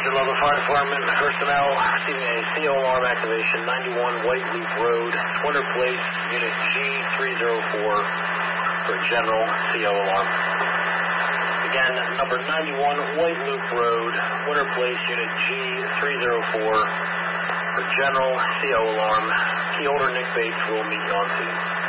Roger, Local Fire Department personnel receiving a CO alarm activation, 91 White Loop Road, Winter Place, Unit G304 for general CO alarm. Again, number 91 White Loop Road, Winter Place, Unit G304 for general CO alarm. Key holder Nick Bates will meet you on scene.